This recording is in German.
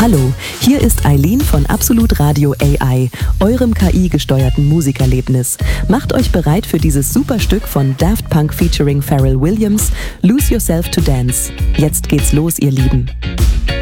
Hallo, hier ist Eileen von Absolut Radio AI, eurem KI-gesteuerten Musikerlebnis. Macht euch bereit für dieses super Stück von Daft Punk featuring Pharrell Williams, Lose Yourself to Dance. Jetzt geht's los, ihr Lieben.